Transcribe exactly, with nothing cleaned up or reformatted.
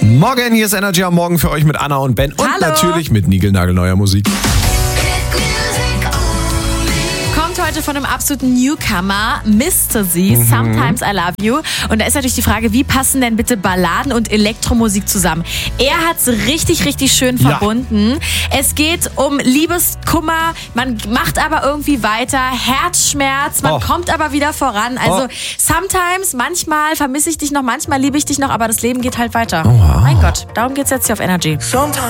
Morgen, hier ist Energy am Morgen für euch mit Anna und Ben und Hallo. natürlich mit niegelnagelneuer Musik. Kommt heute von einem absoluten Newcomer, Mister Z, mhm. Sometimes I Love You. Und da ist natürlich die Frage, wie passen denn bitte Balladen und Elektromusik zusammen? Er hat es richtig, richtig schön verbunden. Ja. Es geht um Liebeskummer, man macht aber irgendwie weiter, Herzschmerz, man oh. kommt aber wieder voran. Also oh. sometimes, manchmal vermisse ich dich noch, manchmal liebe ich dich noch, aber das Leben geht halt weiter. Oh, wow. Mein Gott, darum geht's jetzt hier auf Energy. Sometimes